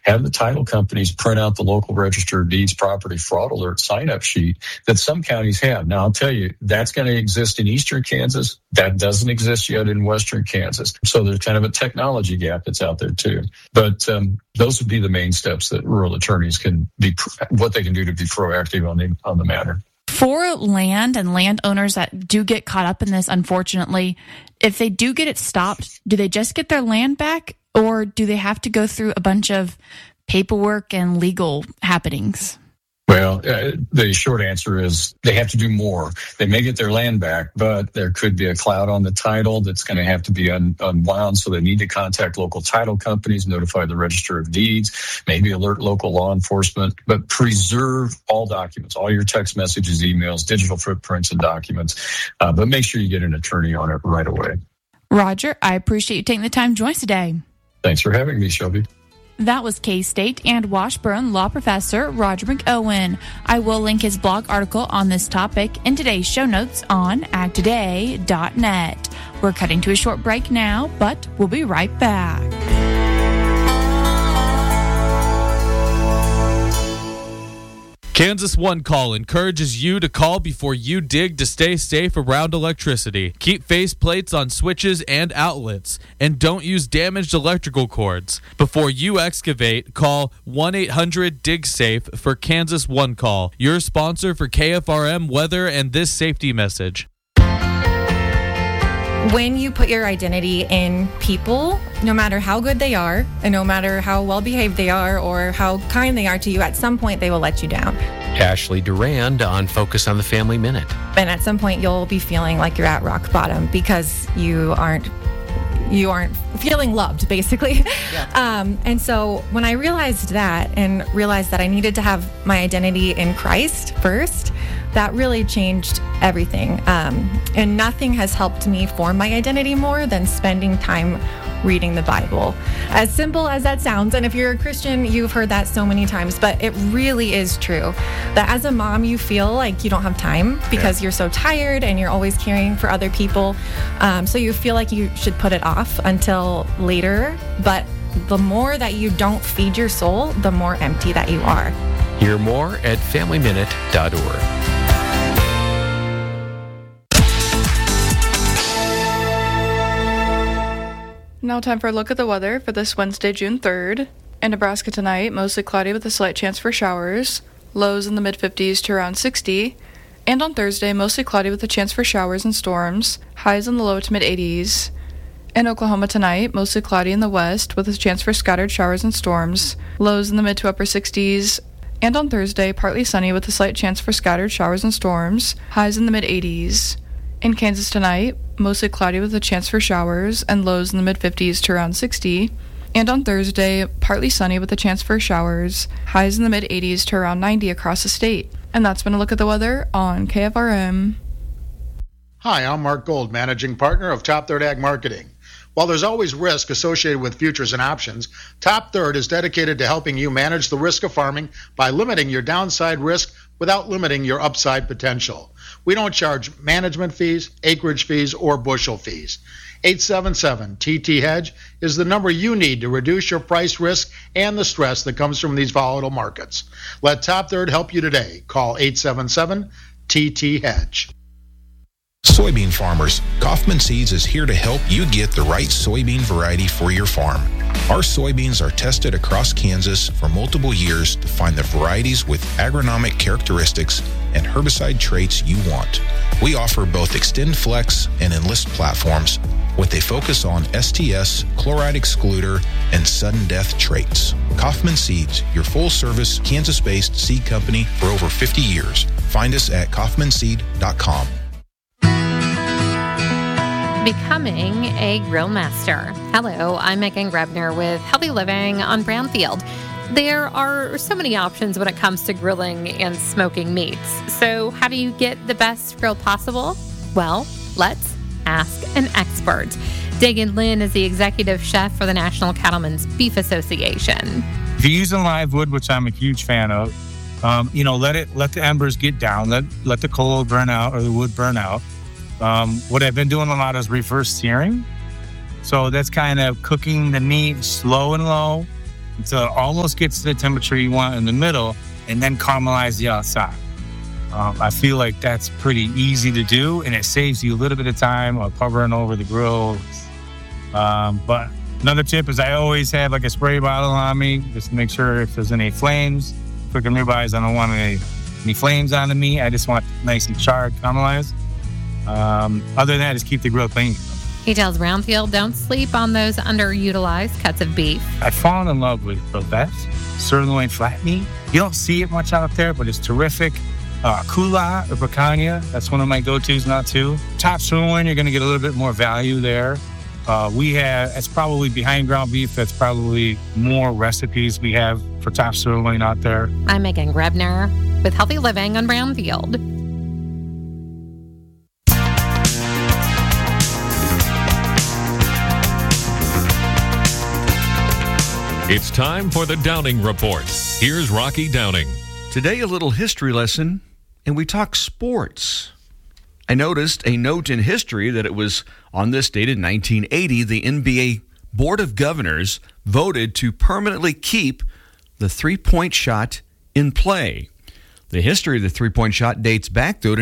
have the title companies print out the local register of deeds property fraud alert sign-up sheet that some counties have. Now, I'll tell you, that's going to exist in eastern Kansas. That doesn't exist yet in western Kansas. So there's kind of a technology gap that's out there too. But those would be the main steps that rural attorneys can be, what they can do to be proactive on the matter. For land and landowners that do get caught up in this, unfortunately, if they do get it stopped, do they just get their land back, or do they have to go through a bunch of paperwork and legal happenings? Well, the short answer is they have to do more. They may get their land back, but there could be a cloud on the title that's going to have to be unwound. So they need to contact local title companies, notify the Register of Deeds, maybe alert local law enforcement, but preserve all documents, all your text messages, emails, digital footprints, and documents. But make sure you get an attorney on it right away. Roger, I appreciate you taking the time to join us today. Thanks for having me, Shelby. That was K-State and Washburn law professor Roger McOwen. I will link his blog article on this topic in today's show notes on agtoday.net. We're cutting to a short break now, but we'll be right back. Kansas One Call encourages you to call before you dig to stay safe around electricity. Keep faceplates on switches and outlets, and don't use damaged electrical cords. Before you excavate, call 1-800-DIG-SAFE for Kansas One Call, your sponsor for KFRM weather and this safety message. When you put your identity in people, no matter how good they are, and no matter how well behaved they are or how kind they are to you, at some point they will let you down. Ashley Durand on Focus on the Family Minute. And at some point you'll be feeling like you're at rock bottom because you aren't feeling loved, basically. Yeah. And so when I realized that and realized that I needed to have my identity in Christ first, that really changed everything. And nothing has helped me form my identity more than spending time reading the Bible. As simple as that sounds, and if you're a Christian, you've heard that so many times, but it really is true that as a mom, you feel like you don't have time because you're so tired and you're always caring for other people. So you feel like you should put it off until later, but the more that you don't feed your soul, the more empty that you are. Hear more at FamilyMinute.org. Now time for a look at the weather for this Wednesday, June 3rd. In Nebraska tonight, mostly cloudy with a slight chance for showers. Lows in the mid-50s to around 60. And on Thursday, mostly cloudy with a chance for showers and storms. Highs in the low to mid-80s. In Oklahoma tonight, mostly cloudy in the west with a chance for scattered showers and storms. Lows in the mid to upper 60s. And on Thursday, partly sunny with a slight chance for scattered showers and storms. Highs in the mid-80s. In Kansas tonight, mostly cloudy with a chance for showers and lows in the mid-50s to around 60. And on Thursday, partly sunny with a chance for showers, highs in the mid-80s to around 90 across the state. And that's been a look at the weather on KFRM. Hi, I'm Mark Gold, Managing Partner of Top Third Ag Marketing. While there's always risk associated with futures and options, Top Third is dedicated to helping you manage the risk of farming by limiting your downside risk without limiting your upside potential. We don't charge management fees, acreage fees, or bushel fees. 877-TT-HEDGE is the number you need to reduce your price risk and the stress that comes from these volatile markets. Let Top Third help you today. Call 877-TT-HEDGE. Soybean farmers, Kaufman Seeds is here to help you get the right soybean variety for your farm. Our soybeans are tested across Kansas for multiple years to find the varieties with agronomic characteristics and herbicide traits you want. We offer both XtendFlex and Enlist platforms with a focus on STS, chloride excluder, and sudden death traits. Kaufman Seeds, your full-service Kansas-based seed company for over 50 years. Find us at kaufmanseed.com. Becoming a grill master. Hello, I'm Megan Grebner with Healthy Living on Brownfield. There are so many options when it comes to grilling and smoking meats. So how do you get the best grill possible? Well, let's ask an expert. Dagan Lynn is the executive chef for the National Cattlemen's Beef Association. If you're using live wood, which I'm a huge fan of, let the embers get down, let the coal burn out or the wood burn out. What I've been doing a lot is reverse searing. So that's kind of cooking the meat slow and low until it almost gets to the temperature you want in the middle, and then caramelize the outside. I feel like that's pretty easy to do, and it saves you a little bit of time of hovering over the grill. But another tip is I always have like a spray bottle on me, just to make sure if there's any flames, cooking ribeyes, I don't want any flames on the meat. I just want nice and charred, caramelized. Other than that, just keep the grill clean. He tells Brownfield don't sleep on those underutilized cuts of beef. I've fallen in love with Bavette, sirloin flat meat. You don't see it much out there, but it's terrific. Kula or picanha, that's one of my go-tos now too. Top sirloin, you're going to get a little bit more value there. It's probably behind ground beef. That's probably more recipes we have for top sirloin out there. I'm Megan Grebner with Healthy Living on Brownfield. It's time for the Downing Report. Here's Rocky Downing. Today, a little history lesson, and we talk sports. I noticed a note in history that it was on this date in 1980, the NBA Board of Governors voted to permanently keep the three-point shot in play. The history of the three-point shot dates back, though, to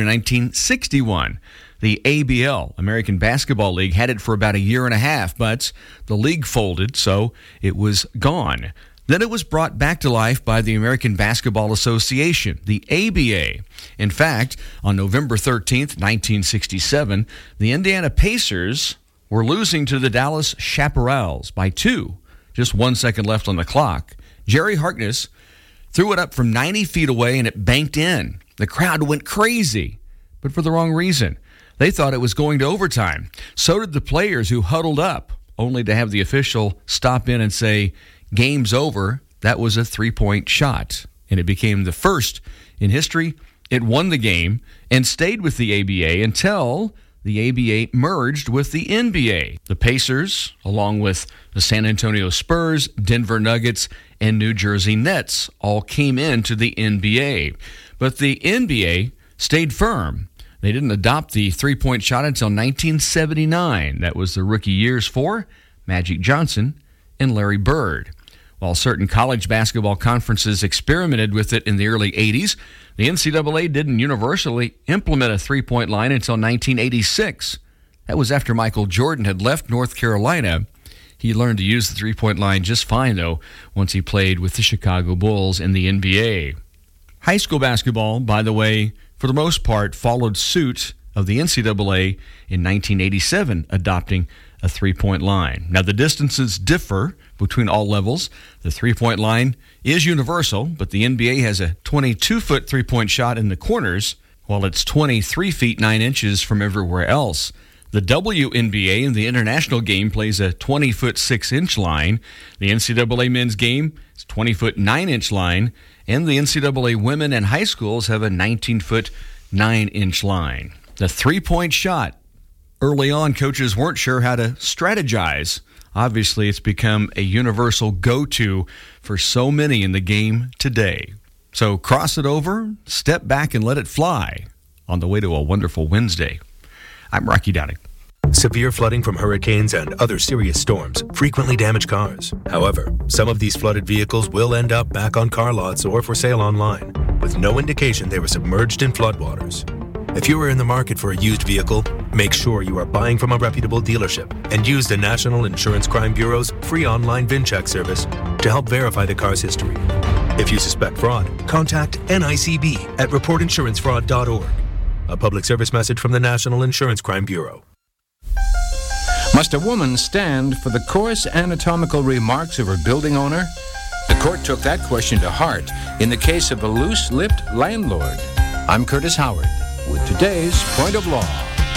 1961. The ABL, American Basketball League, had it for about a year and a half, but the league folded, so it was gone. Then it was brought back to life by the American Basketball Association, the ABA. In fact, on November 13th, 1967, the Indiana Pacers were losing to the Dallas Chaparrals by 2. Just 1 second left on the clock. Jerry Harkness threw it up from 90 feet away, and it banked in. The crowd went crazy, but for the wrong reason. They thought it was going to overtime. So did the players who huddled up, only to have the official stop in and say, "Game's over." That was a three-point shot, and it became the first in history. It won the game and stayed with the ABA until the ABA merged with the NBA. The Pacers, along with the San Antonio Spurs, Denver Nuggets, and New Jersey Nets, all came into the NBA. But the NBA stayed firm. They didn't adopt the three-point shot until 1979. That was the rookie years for Magic Johnson and Larry Bird. While certain college basketball conferences experimented with it in the early 80s, the NCAA didn't universally implement a three-point line until 1986. That was after Michael Jordan had left North Carolina. He learned to use the three-point line just fine, though, once he played with the Chicago Bulls in the NBA. High school basketball, by the way, for the most part, followed suit of the NCAA in 1987, adopting a three-point line. Now, the distances differ between all levels. The three-point line is universal, but the NBA has a 22-foot three-point shot in the corners, while it's 23 feet 9 inches from everywhere else. The WNBA in the international game plays a 20-foot 6-inch line. The NCAA men's game is 20-foot 9-inch line, and the NCAA women and high schools have a 19-foot 9-inch line. The three-point shot. Early on, coaches weren't sure how to strategize. Obviously, it's become a universal go-to for so many in the game today. So cross it over, step back, and let it fly on the way to a wonderful Wednesday. I'm Rocky Downing. Severe flooding from hurricanes and other serious storms frequently damage cars. However, some of these flooded vehicles will end up back on car lots or for sale online, with no indication they were submerged in floodwaters. If you are in the market for a used vehicle, make sure you are buying from a reputable dealership and use the National Insurance Crime Bureau's free online VIN check service to help verify the car's history. If you suspect fraud, contact NICB at reportinsurancefraud.org. A public service message from the National Insurance Crime Bureau. Must a woman stand for the coarse anatomical remarks of her building owner? The court took that question to heart in the case of a loose-lipped landlord. I'm Curtis Howard with today's Point of Law.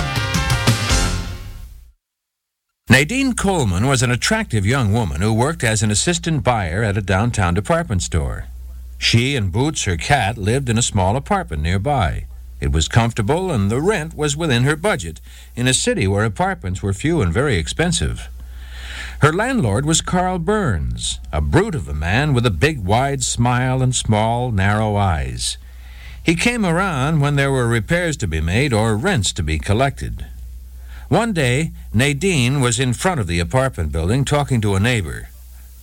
Nadine Coleman was an attractive young woman who worked as an assistant buyer at a downtown department store. She and Boots, her cat, lived in a small apartment nearby. It was comfortable, and the rent was within her budget, in a city where apartments were few and very expensive. Her landlord was Carl Burns, a brute of a man with a big, wide smile and small, narrow eyes. He came around when there were repairs to be made or rents to be collected. One day, Nadine was in front of the apartment building talking to a neighbor.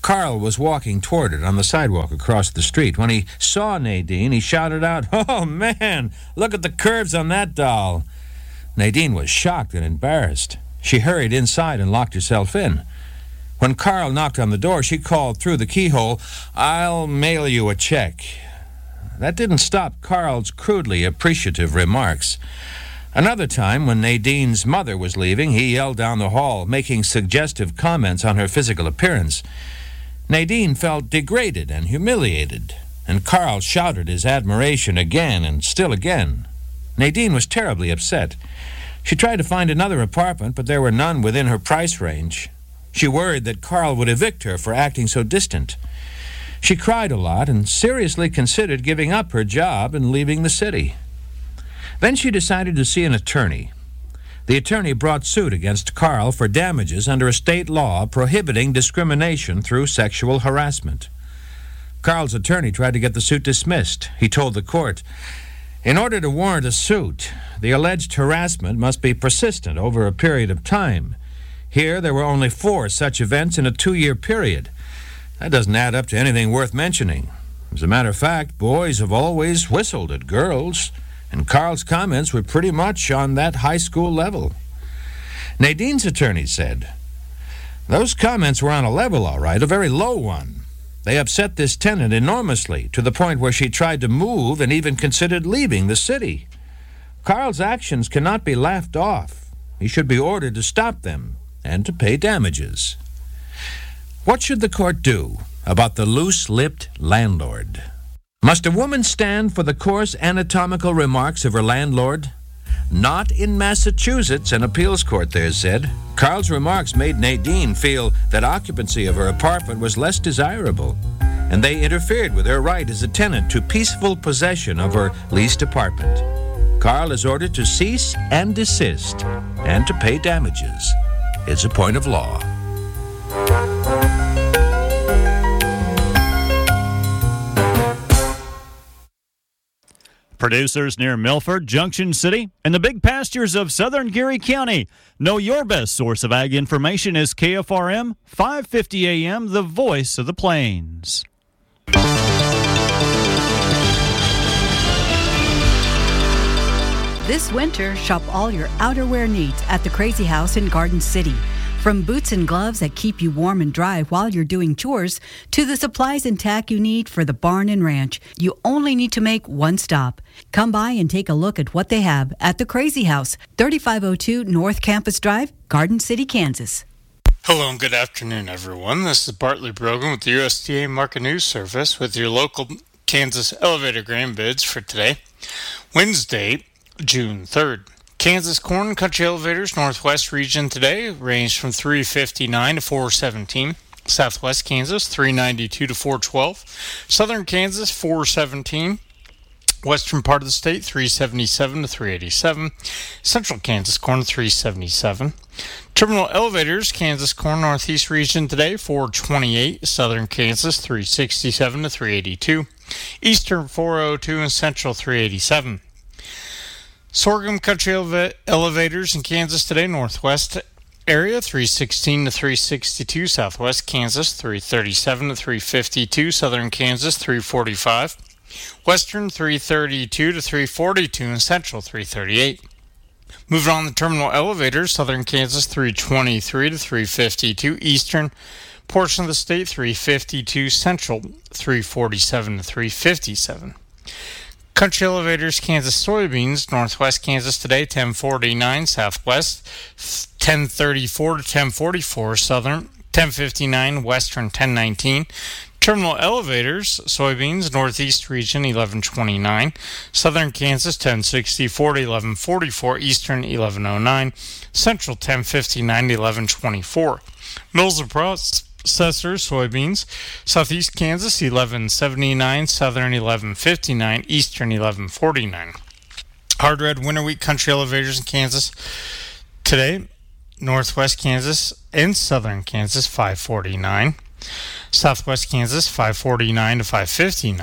Carl was walking toward it on the sidewalk across the street. When he saw Nadine, he shouted out, "Oh, man, look at the curves on that doll." Nadine was shocked and embarrassed. She hurried inside and locked herself in. When Carl knocked on the door, she called through the keyhole, "I'll mail you a check." That didn't stop Carl's crudely appreciative remarks. Another time, when Nadine's mother was leaving, he yelled down the hall, making suggestive comments on her physical appearance. Nadine felt degraded and humiliated, and Carl shouted his admiration again and still again. Nadine was terribly upset. She tried to find another apartment, but there were none within her price range. She worried that Carl would evict her for acting so distant. She cried a lot and seriously considered giving up her job and leaving the city. Then she decided to see an attorney. The attorney brought suit against Carl for damages under a state law prohibiting discrimination through sexual harassment. Carl's attorney tried to get the suit dismissed. He told the court, in order to warrant a suit, the alleged harassment must be persistent over a period of time. Here, there were only 4 such events in a 2-year period. That doesn't add up to anything worth mentioning. As a matter of fact, boys have always whistled at girls, and Carl's comments were pretty much on that high school level. Nadine's attorney said, "Those comments were on a level, all right, a very low one. They upset this tenant enormously, to the point where she tried to move and even considered leaving the city. Carl's actions cannot be laughed off. He should be ordered to stop them and to pay damages." What should the court do about the loose-lipped landlord? Must a woman stand for the coarse anatomical remarks of her landlord? Not in Massachusetts, an appeals court there said. Carl's remarks made Nadine feel that occupancy of her apartment was less desirable, and they interfered with her right as a tenant to peaceful possession of her leased apartment. Carl is ordered to cease and desist and to pay damages. It's a point of law. Producers near Milford, Junction City, and the big pastures of southern Geary County know your best source of ag information is KFRM 550 AM, the voice of the plains. This winter, shop all your outerwear needs at the Crazy House in Garden City. From boots and gloves that keep you warm and dry while you're doing chores, to the supplies and tack you need for the barn and ranch, you only need to make one stop. Come by and take a look at what they have at the Crazy House, 3502 North Campus Drive, Garden City, Kansas. Hello and good afternoon, everyone. This is Bartley Brogan with the USDA Market News Service with your local Kansas elevator grain bids for today, Wednesday, June 3rd. Kansas corn and country elevators, northwest region today, ranged from $3.59 to $4.17. Southwest Kansas, $3.92 to $4.12. Southern Kansas, $4.17. Western part of the state, $3.77 to $3.87. Central Kansas corn, $3.77. Terminal elevators, Kansas corn, northeast region today, $4.28. Southern Kansas, $3.67 to $3.82. Eastern, $4.02, and Central, $3.87. Sorghum country elevators in Kansas today, northwest area, $3.16 to $3.62. Southwest Kansas, $3.37 to $3.52. Southern Kansas, $3.45. Western, $3.32 to $3.42. And Central, $3.38. Moving on to terminal elevators, Southern Kansas, $3.23 to $3.52. Eastern portion of the state, $3.52. Central, $3.47 to $3.57. Country elevators, Kansas soybeans, northwest Kansas today, $10.49, southwest, $10.34 to $10.44, southern, $10.59, western, $10.19. Terminal elevators, soybeans, northeast region, $11.29, southern Kansas, $10.64 to $11.44, eastern, $11.09, central, $10.59 to $11.24. Mills of processors, soybeans, southeast Kansas, $11.79, southern, $11.59, eastern, $11.49. Hard red winter wheat country elevators in Kansas today, northwest Kansas and southern Kansas, $5.49. Southwest Kansas, $5.49 to $5.59.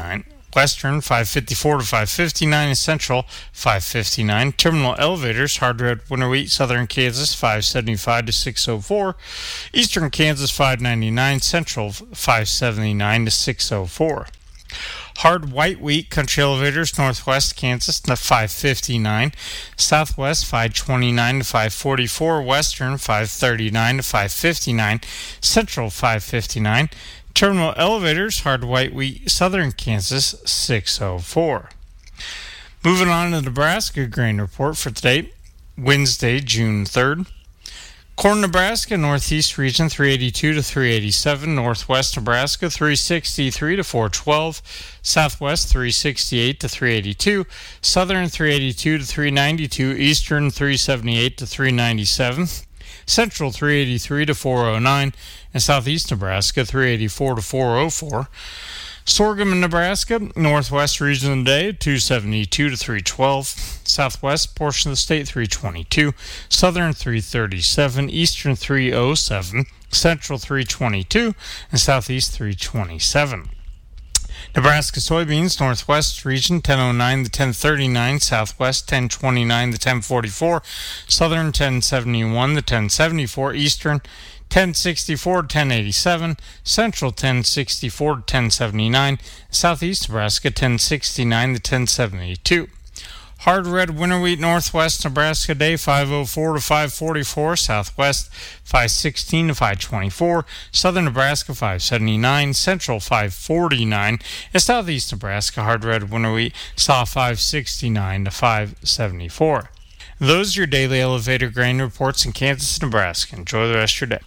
Western 554 to 559, and Central 559. Terminal elevators, hard red winter wheat, Southern Kansas 575 to 604. Eastern Kansas 599, Central 579 to 604. Hard white wheat country elevators, Northwest Kansas 559, Southwest 529 to 544, Western 539 to 559, Central 559. Terminal elevators, hard white wheat, Southern Kansas 604. Moving on to the Nebraska grain report for today, Wednesday, June 3rd. Corn, Nebraska, Northeast region 382 to 387, Northwest Nebraska 363 to 412, Southwest 368 to 382, Southern 382 to 392, Eastern 378 to 397, Central 383 to 409, and Southeast Nebraska 384 to 404. Sorghum in Nebraska, Northwest region today 272 to 312, Southwest portion of the state 322, Southern 337, Eastern 307, Central 322, and Southeast 327. Nebraska soybeans, Northwest region 1009 to 1039, Southwest 1029 to 1044, Southern 1071 to 1074, Eastern 1064 to 1087, Central 1064 to 1079, Southeast Nebraska 1069 to 1072. Hard red winter wheat, Northwest Nebraska day 504 to 544, Southwest 516 to 524, Southern Nebraska 579, Central 549, and Southeast Nebraska hard red winter wheat saw 569 to 574. Those are your daily elevator grain reports in Kansas, Nebraska. Enjoy the rest of your day.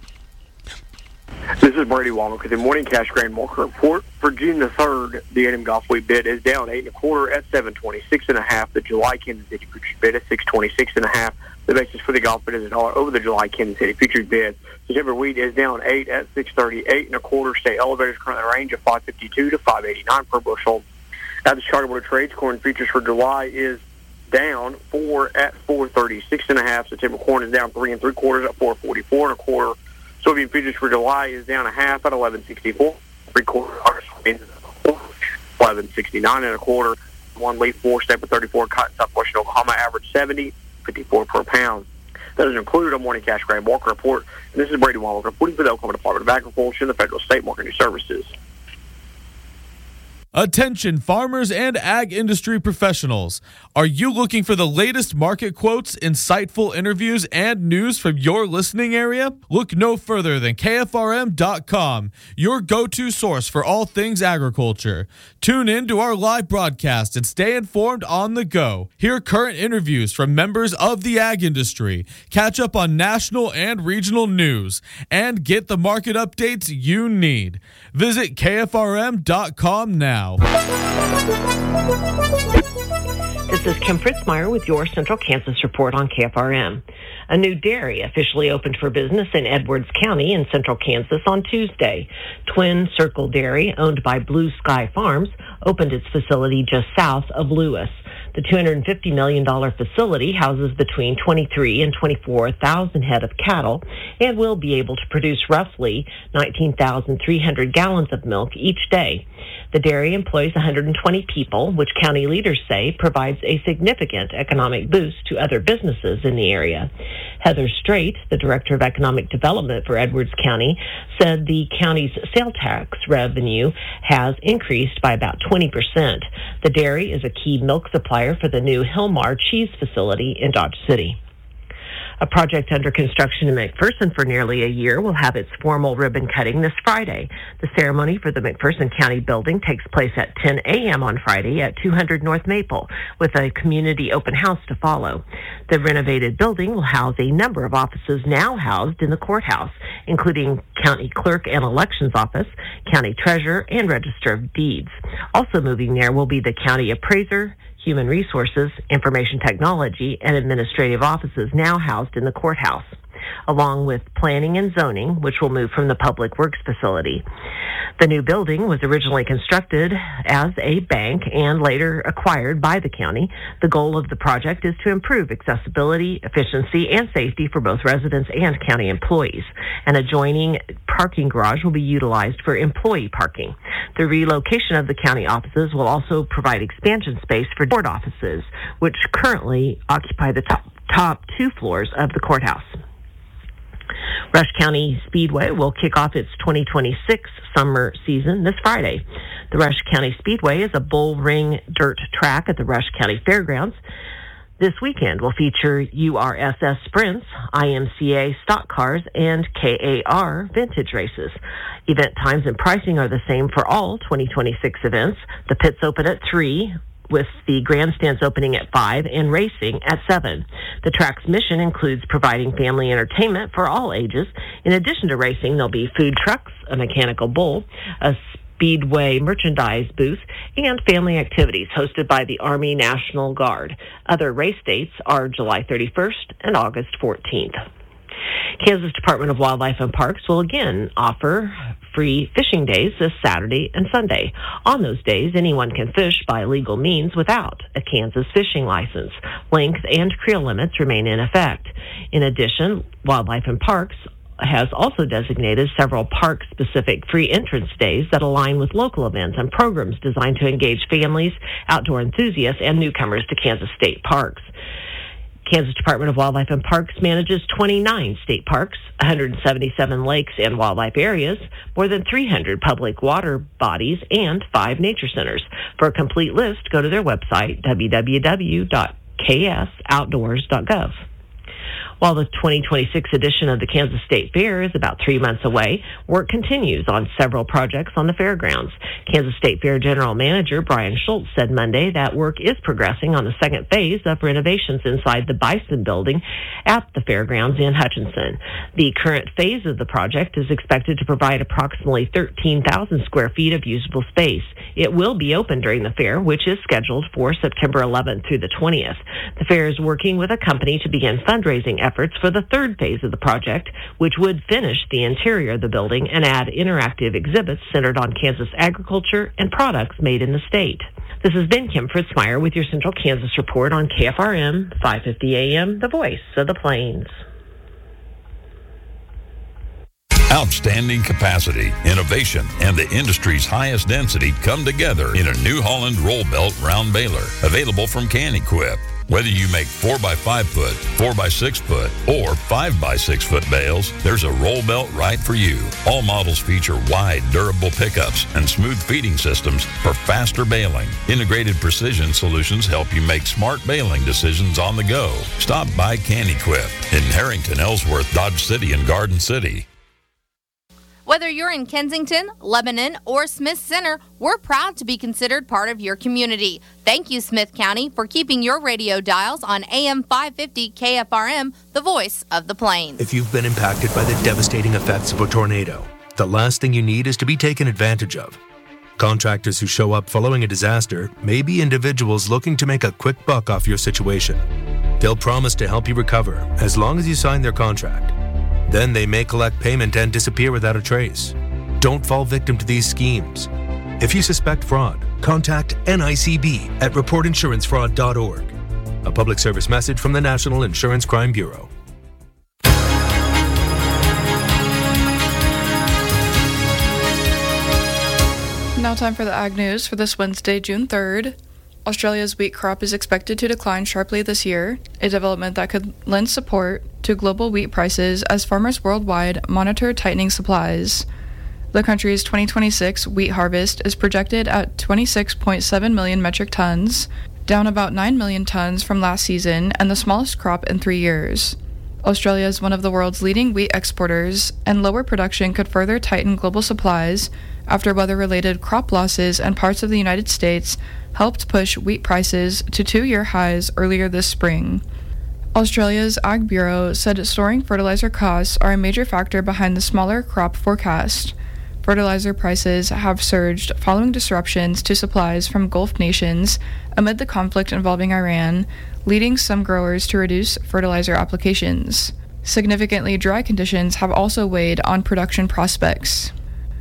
This is Brady Womack with the Morning Cash Grain Market Report. For June the 3rd, the A&M Golf Wheat bid is down 8 1/4 at 726.5. The July Kansas City futures bid is 626.5. The basis for the golf bid is $1 over the July Kansas City futures bid. September wheat is down 8 at 638 1/4. State elevators currently range of 552 to 589 per bushel. At the Chicago Board of Trade, corn futures for July is down 4 at 436.5. September corn is down 3 3/4 at 444 1/4. Soybean futures for July is down 1/2 at 1164. 3/4 August soybeans is 1169 1/4. 1 leaf 4 step at 34. Cotton Southwestern Oklahoma average 70.54 per pound. That is included on Morning Cash Grain Market Report. And this is Brady Womack reporting for the Oklahoma Department of Agriculture and the Federal State Marketing Services. Attention farmers and ag industry professionals. Are you looking for the latest market quotes, insightful interviews, and news from your listening area? Look no further than KFRM.com, your go-to source for all things agriculture. Tune in to our live broadcast and stay informed on the go. Hear current interviews from members of the ag industry, catch up on national and regional news, and get the market updates you need. Visit KFRM.com now. This is Kim Fritzmeyer with your Central Kansas Report on KFRM. A new dairy officially opened for business in Edwards County in Central Kansas on Tuesday. Twin Circle Dairy, owned by Blue Sky Farms, opened its facility just south of Lewis. The $250 million facility houses between 23 and 24,000 head of cattle and will be able to produce roughly 19,300 gallons of milk each day. The dairy employs 120 people, which county leaders say provides a significant economic boost to other businesses in the area. Heather Strait, the Director of Economic Development for Edwards County, said the county's sales tax revenue has increased by about 20%. The dairy is a key milk supplier for the new Hillmar cheese facility in Dodge City. A project under construction in McPherson for nearly a year will have its formal ribbon cutting this Friday. The ceremony for the McPherson County building takes place at 10 a.m. on Friday at 200 North Maple, with a community open house to follow. The renovated building will house a number of offices now housed in the courthouse, including County Clerk and Elections Office, County Treasurer, and Register of Deeds. Also moving there will be the County Appraiser, Human Resources, Information Technology, and Administrative Offices now housed in the courthouse. along with planning and zoning, which will move from the Public Works facility. The new building was originally constructed as a bank and later acquired by the county. The goal of the project is to improve accessibility, efficiency, and safety for both residents and county employees. An adjoining parking garage will be utilized for employee parking. The relocation of the county offices will also provide expansion space for court offices, which currently occupy the top 2 floors of the courthouse. Rush County Speedway will kick off its 2026 summer season this Friday. The Rush County Speedway is a bull ring dirt track at the Rush County Fairgrounds. This weekend will feature URSS sprints, IMCA stock cars, and KAR vintage races. Event times and pricing are the same for all 2026 events. The pits open at 3, with the grandstands opening at 5 and racing at 7. The track's mission includes providing family entertainment for all ages. In addition to racing, there'll be food trucks, a mechanical bull, a Speedway merchandise booth, and family activities hosted by the Army National Guard. Other race dates are July 31st and August 14th. Kansas Department of Wildlife and Parks will again offer free fishing days this Saturday and Sunday. On those days, anyone can fish by legal means without a Kansas fishing license. Length and creel limits remain in effect. In addition, Wildlife and Parks has also designated several park-specific free entrance days that align with local events and programs designed to engage families, outdoor enthusiasts, and newcomers to Kansas state parks. Kansas Department of Wildlife and Parks manages 29 state parks, 177 lakes and wildlife areas, more than 300 public water bodies, and 5 nature centers. For a complete list, go to their website, www.ksoutdoors.gov. While the 2026 edition of the Kansas State Fair is about 3 months away, work continues on several projects on the fairgrounds. Kansas State Fair General Manager Brian Schultz said Monday that work is progressing on the second phase of renovations inside the Bison building at the fairgrounds in Hutchinson. The current phase of the project is expected to provide approximately 13,000 square feet of usable space. It will be open during the fair, which is scheduled for September 11th through the 20th. The fair is working with a company to begin fundraising efforts for the third phase of the project, which would finish the interior of the building and add interactive exhibits centered on Kansas agriculture and products made in the state. This has been Kim Fritzmeyer with your Central Kansas Report on KFRM 550 AM, the voice of the Plains. Outstanding capacity, innovation, and the industry's highest density come together in a New Holland roll belt round baler, available from Can-Equip. Whether you make 4x5 foot, 4x6 foot, or 5x6 foot bales, there's a roll belt right for you. All models feature wide, durable pickups and smooth feeding systems for faster baling. Integrated precision solutions help you make smart baling decisions on the go. Stop by Can-Equip in Harrington, Ellsworth, Dodge City, and Garden City. Whether you're in Kensington, Lebanon, or Smith Center, we're proud to be considered part of your community. Thank you, Smith County, for keeping your radio dials on AM 550 KFRM, the voice of the Plains. If you've been impacted by the devastating effects of a tornado, the last thing you need is to be taken advantage of. Contractors who show up following a disaster may be individuals looking to make a quick buck off your situation. They'll promise to help you recover as long as you sign their contract. Then they may collect payment and disappear without a trace. Don't fall victim to these schemes. If you suspect fraud, contact NICB at reportinsurancefraud.org. A public service message from the National Insurance Crime Bureau. Now time for the Ag News for this Wednesday, June 3rd. Australia's wheat crop is expected to decline sharply this year, a development that could lend support to global wheat prices as farmers worldwide monitor tightening supplies. The country's 2026 wheat harvest is projected at 26.7 million metric tons, down about 9 million tons from last season and the smallest crop in 3 years. Australia is one of the world's leading wheat exporters, and lower production could further tighten global supplies after weather-related crop losses in parts of the United States helped push wheat prices to 2-year highs earlier this spring. Australia's Ag Bureau said soaring fertilizer costs are a major factor behind the smaller crop forecast. Fertilizer prices have surged following disruptions to supplies from Gulf nations amid the conflict involving Iran, leading some growers to reduce fertilizer applications. Significantly dry conditions have also weighed on production prospects.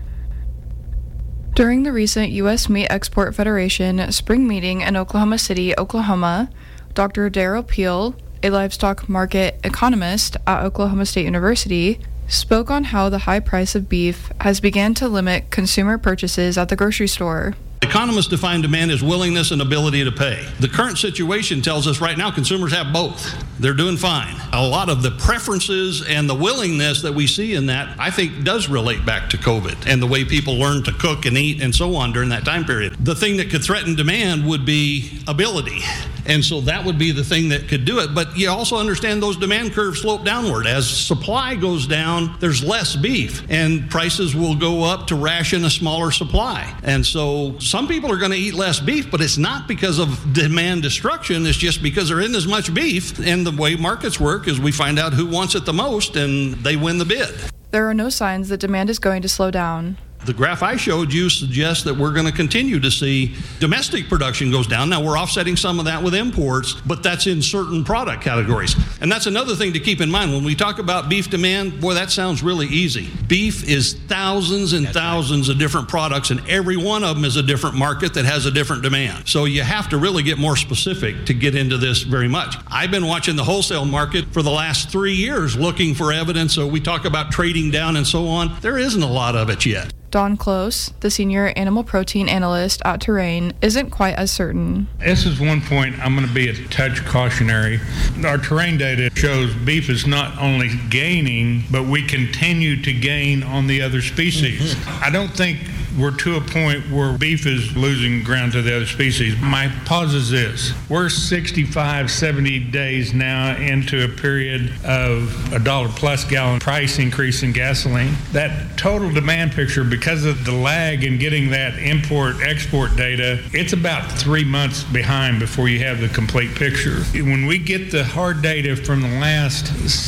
During the recent U.S. Meat Export Federation spring meeting in Oklahoma City, Oklahoma, Dr. Darrell Peel, a livestock market economist at Oklahoma State University, spoke on how the high price of beef has begun to limit consumer purchases at the grocery store. Economists define demand as willingness and ability to pay. The current situation tells us right now consumers have both. They're doing fine. A lot of the preferences and the willingness that we see in that, I think, does relate back to COVID and the way people learn to cook and eat and so on during that time period. The thing that could threaten demand would be ability. And so that would be the thing that could do it. But you also understand those demand curves slope downward. As supply goes down, there's less beef, and prices will go up to ration a smaller supply. And so some people are going to eat less beef, but it's not because of demand destruction. It's just because there isn't as much beef. And the way markets work is we find out who wants it the most, and they win the bid. There are no signs that demand is going to slow down. The graph I showed you suggests that we're going to continue to see domestic production goes down. Now, we're offsetting some of that with imports, but that's in certain product categories. And that's another thing to keep in mind. When we talk about beef demand, boy, that sounds really easy. Beef is thousands and thousands of different products, and every one of them is a different market that has a different demand. So you have to really get more specific to get into this very much. I've been watching the wholesale market for the last 3 years looking for evidence. So we talk about trading down and so on. There isn't a lot of it yet. Don Close, the senior animal protein analyst at Terrain, isn't quite as certain. This is one point I'm going to be a touch cautionary. Our Terrain data shows beef is not only gaining, but we continue to gain on the other species. I don't think we're to a point where beef is losing ground to the other species. My pause is this. We're 65, 70 days now into a period of $1 plus gallon price increase in gasoline. That total demand picture, because of the lag in getting that import-export data, it's about 3 months behind before you have the complete picture. When we get the hard data from the last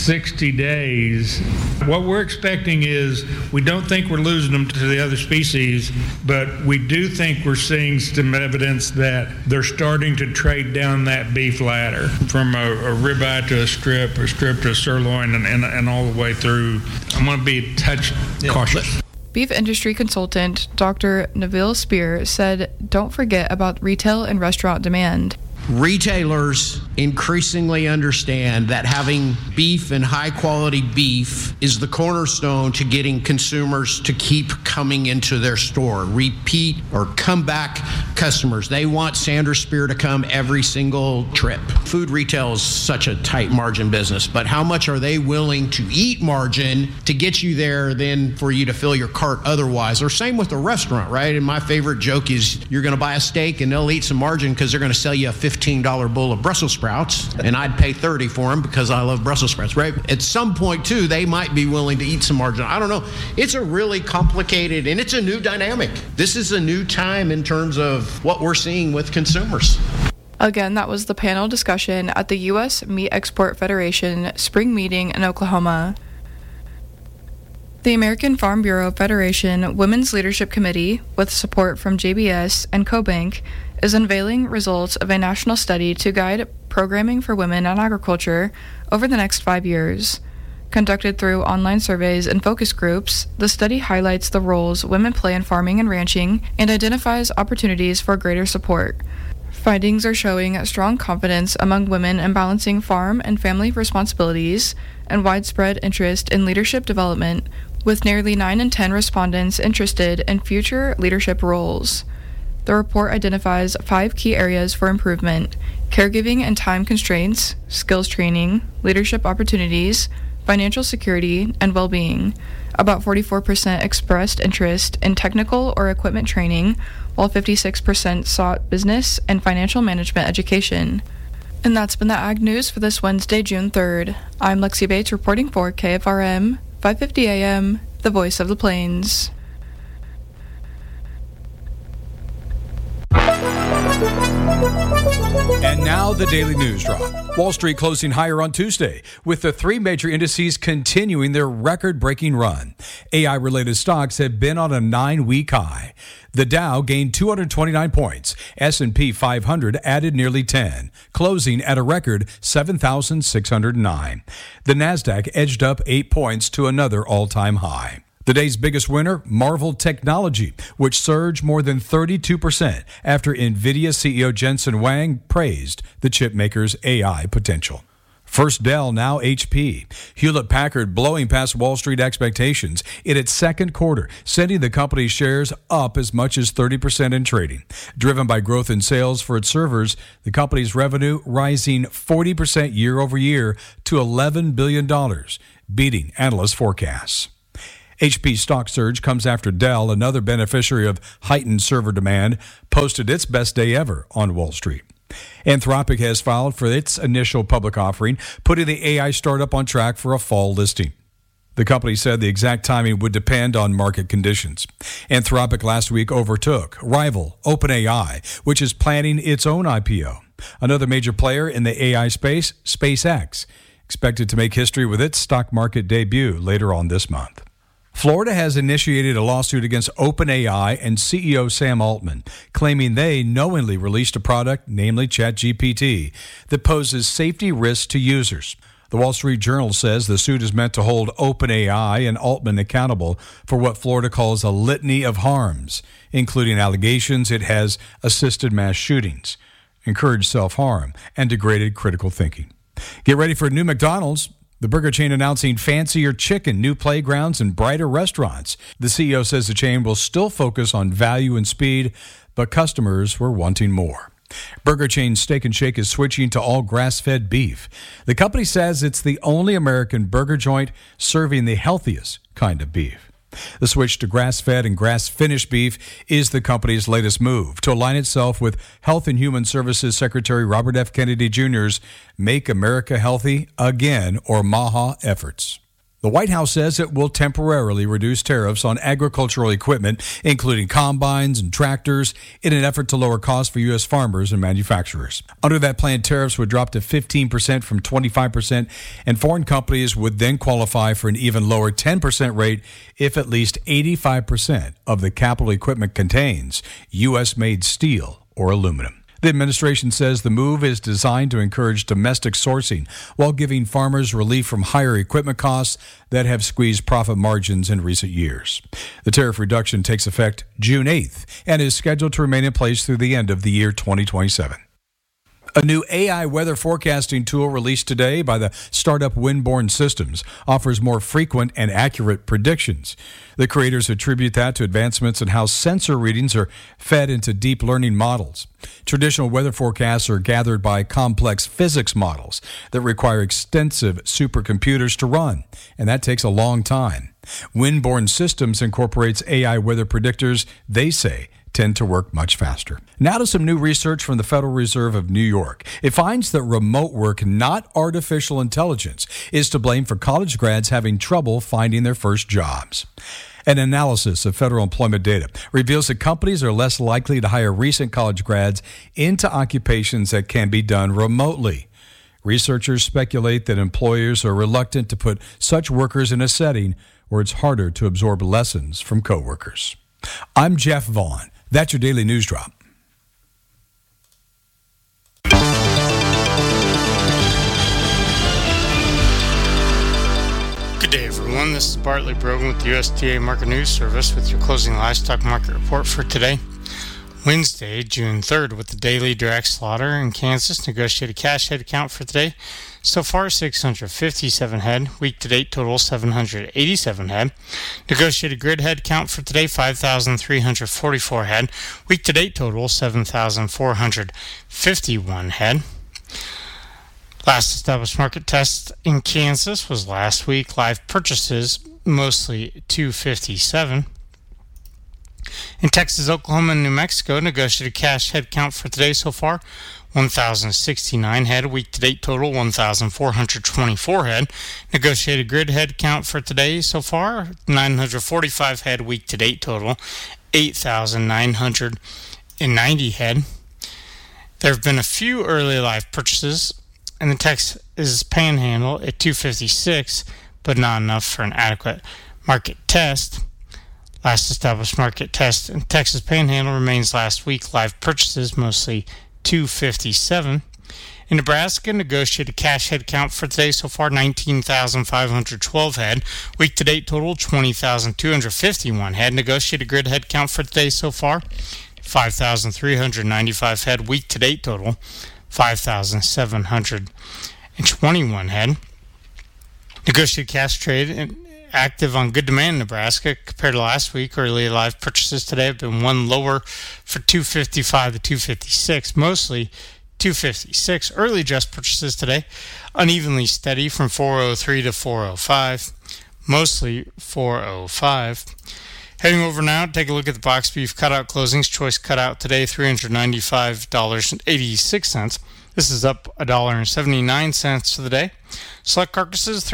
60 days, what we're expecting is we don't think we're losing them to the other species, but we do think we're seeing some evidence that they're starting to trade down that beef ladder from a ribeye to a strip to a sirloin and all the way through. I'm going to be a touch cautious. Beef industry consultant Dr. Neville Spear said, "Don't forget about retail and restaurant demand." Retailers increasingly understand that having beef and high quality beef is the cornerstone to getting consumers to keep coming into their store, repeat or come back customers. They want Sanders Spear to come every single trip. Food retail is such a tight margin business, but how much are they willing to eat margin to get you there than for you to fill your cart otherwise? Or same with the restaurant, right? And my favorite joke is you're going to buy a steak and they'll eat some margin because they're going to sell you a $15 bowl of Brussels sprouts, and I'd pay $30 for them because I love Brussels sprouts, right? At some point, too, they might be willing to eat some margin. I don't know. It's a really complicated, and it's a new dynamic. This is a new time in terms of what we're seeing with consumers. Again, that was the panel discussion at the U.S. Meat Export Federation spring meeting in Oklahoma. The American Farm Bureau Federation Women's Leadership Committee, with support from JBS and CoBank, is unveiling results of a national study to guide programming for women in agriculture over the next 5 years. Conducted through online surveys and focus groups, the study highlights the roles women play in farming and ranching and identifies opportunities for greater support. Findings are showing strong confidence among women in balancing farm and family responsibilities and widespread interest in leadership development, with nearly 9 in 10 respondents interested in future leadership roles. The report identifies 5 key areas for improvement: caregiving and time constraints, skills training, leadership opportunities, financial security, and well-being. About 44% expressed interest in technical or equipment training, while 56% sought business and financial management education. And that's been the Ag News for this Wednesday, June 3rd. I'm Lexi Bates reporting for KFRM, 550 AM, the voice of the plains. And now the Daily News Drop. Wall Street closing higher on Tuesday, with the three major indices continuing their record-breaking run. AI-related stocks have been on a 9-week high. The Dow gained 229 points. S&P 500 added nearly 10, closing at a record 7,609. The Nasdaq edged up 8 points to another all-time high. The day's biggest winner, Marvell Technology, which surged more than 32% after NVIDIA CEO Jensen Huang praised the chipmaker's AI potential. First Dell, now HP. Hewlett-Packard blowing past Wall Street expectations in its second quarter, sending the company's shares up as much as 30% in trading. Driven by growth in sales for its servers, the company's revenue rising 40% year over year to $11 billion, beating analyst forecasts. HP stock surge comes after Dell, another beneficiary of heightened server demand, posted its best day ever on Wall Street. Anthropic has filed for its initial public offering, putting the AI startup on track for a fall listing. The company said the exact timing would depend on market conditions. Anthropic last week overtook rival OpenAI, which is planning its own IPO. Another major player in the AI space, SpaceX, expected to make history with its stock market debut later on this month. Florida has initiated a lawsuit against OpenAI and CEO Sam Altman, claiming they knowingly released a product, namely ChatGPT, that poses safety risks to users. The Wall Street Journal says the suit is meant to hold OpenAI and Altman accountable for what Florida calls a litany of harms, including allegations it has assisted mass shootings, encouraged self-harm, and degraded critical thinking. Get ready for a new McDonald's. The burger chain announcing fancier chicken, new playgrounds, and brighter restaurants. The CEO says the chain will still focus on value and speed, but customers were wanting more. Burger chain Steak and Shake is switching to all grass-fed beef. The company says it's the only American burger joint serving the healthiest kind of beef. The switch to grass-fed and grass-finished beef is the company's latest move to align itself with Health and Human Services Secretary Robert F. Kennedy Jr.'s Make America Healthy Again, or MAHA, efforts. The White House says it will temporarily reduce tariffs on agricultural equipment, including combines and tractors, in an effort to lower costs for U.S. farmers and manufacturers. Under that plan, tariffs would drop to 15% from 25%, and foreign companies would then qualify for an even lower 10% rate if at least 85% of the capital equipment contains U.S.-made steel or aluminum. The administration says the move is designed to encourage domestic sourcing while giving farmers relief from higher equipment costs that have squeezed profit margins in recent years. The tariff reduction takes effect June 8th and is scheduled to remain in place through the end of the year 2027. A new AI weather forecasting tool released today by the startup Windborne Systems offers more frequent and accurate predictions. The creators attribute that to advancements in how sensor readings are fed into deep learning models. Traditional weather forecasts are gathered by complex physics models that require extensive supercomputers to run, and that takes a long time. Windborne Systems incorporates AI weather predictors, they say, tend to work much faster. Now to some new research from the Federal Reserve of New York. It finds that remote work, not artificial intelligence, is to blame for college grads having trouble finding their first jobs. An analysis of federal employment data reveals that companies are less likely to hire recent college grads into occupations that can be done remotely. Researchers speculate that employers are reluctant to put such workers in a setting where it's harder to absorb lessons from coworkers. I'm Jeff Vaughn. That's your Daily News Drop. Good day, everyone. This is Bartley Brogan with the USDA Market News Service with your closing livestock market report for today, Wednesday, June 3rd, with the daily direct slaughter in Kansas. Negotiated cash head count for today, so far 657 head. Week to date total 787 head. Negotiated grid head count for today 5,344 head. Week to date total 7,451 head. Last established market test in Kansas was last week. Live purchases mostly 257. In Texas, Oklahoma, and New Mexico, negotiated cash head count for today so far 1,069 head. Week to date total 1,424 head. Negotiated grid head count for today so far 945 head. Week to date total 8,990 head. There have been a few early live purchases, and the Texas Panhandle at 256, but not enough for an adequate market test. Last established market test in Texas Panhandle remains last week. Live purchases mostly 257. In Nebraska, negotiated cash head count for today so far 19,512 head. Week to date total 20,251 head. Negotiated grid head count for today so far 5,395 head. Week to date total 5,721 head. Negotiated cash trade active on good demand in Nebraska compared to last week. Early live purchases today have been one lower for 255 to 256, mostly 256. Early just purchases today unevenly steady from 403 to 405, mostly 405. Heading over now, take a look at the box beef cutout closings. Choice cutout today, $395.86. This is up $1.79 for the day. Select carcasses,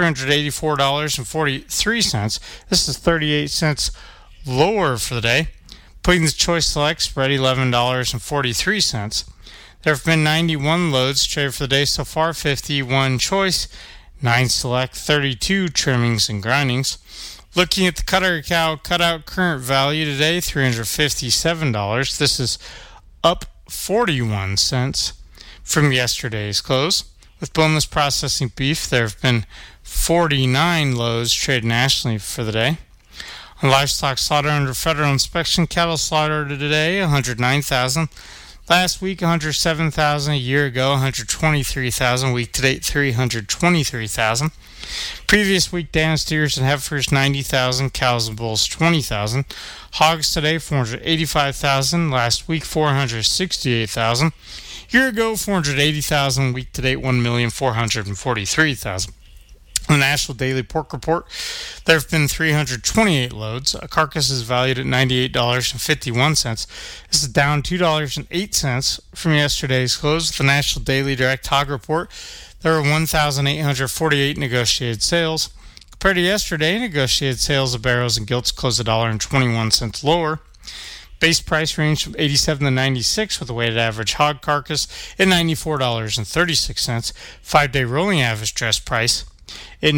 $384.43. This is 38 cents lower for the day. Putting the choice select spread, $11.43. There have been 91 loads traded for the day so far, 51 choice, 9 select, 32 trimmings and grindings. Looking at the cutter cow cutout current value today, $357. This is up 41 cents from yesterday's close. With boneless processing beef, there have been 49 loads traded nationally for the day. On livestock slaughter under federal inspection, cattle slaughtered today, 109,000. Last week, 107,000. A year ago, 123,000. Week to date, 323,000. Previous week, dam steers and heifers, 90,000. Cows and bulls, 20,000. Hogs today, 485,000. Last week, 468,000. Year ago, 480,000. Week to date, 1,443,000. The National Daily Pork Report, there have been 328 loads. A carcass is valued at $98.51. This is down $2.08 from yesterday's close. The National Daily Direct Hog Report, there were 1,848 negotiated sales. Compared to yesterday, negotiated sales of barrows and gilts closed $1.21 lower. Base price ranged from 87 to 96 with a weighted average hog carcass at $94.36. 5-day rolling average dress price at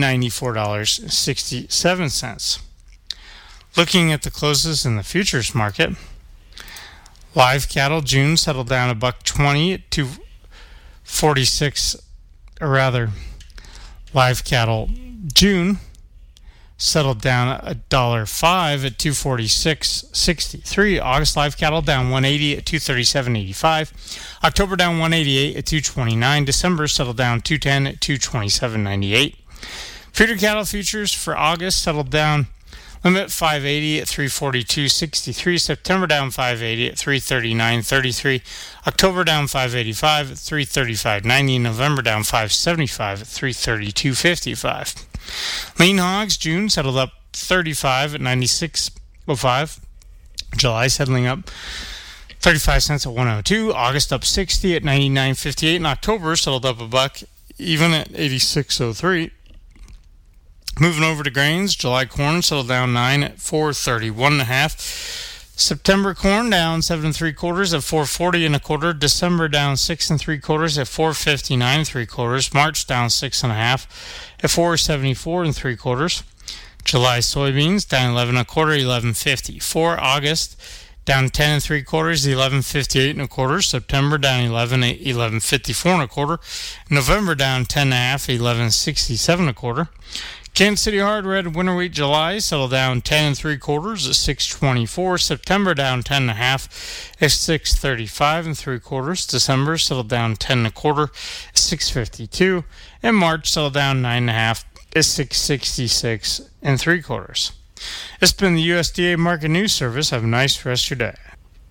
$94.67. Looking at the closes in the futures market, live cattle June settled down $1.20 at 246, or rather, live cattle June settled down $1.05 at 246.63. August live cattle down $1.80 at 237.85. October down $1.88 at 229. December settled down $2.10 at 227.98. Feeder cattle futures for August settled down limit $5.80 at 342.63. September down $5.80 at 339.33. October down $5.85 at 335.90. November down $5.75 at 332.55. Lean hogs June settled up 35 at 96.05. July settling up 35 cents at 102. August up 60 at 99.58. And October settled up $1 even at 86.03. Moving over to grains, July corn settled down 9 at 431.5. September corn down 7 3/4 at 440 1/4. December down 6 3/4 at 459 3/4. March down 6 1/2 at 474 3/4. July soybeans down 11 1/4, 11.54. August down 10 3/4, 11.58 1/4. September down 11 at 11.54 1/4. November down 10 1/2, 11.67 1/4. Kansas City hard red winter wheat July settled down 10 3/4 at 6.24. September down 10 1/2 at 6.35 3/4. December settled down 10 1/4 at 6.52, and March settled down 9 1/2 at 6.66 3/4. It's been the USDA Market News Service. Have a nice rest of your day.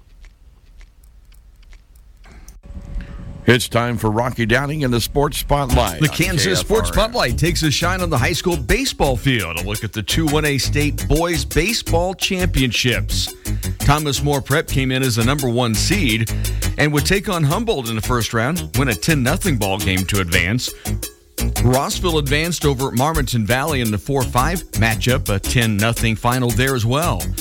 It's time for Rocky Downing in the Sports Spotlight. The Kansas Sports Spotlight takes a shine on the high school baseball field. A look at the 2-1A State Boys Baseball Championships. Thomas More Prep came in as the number 1 seed and would take on Humboldt in the first round, win a 10-0 ball game to advance. Rossville advanced over Marmonton Valley in the 4-5 matchup, a 10-0 final there as well.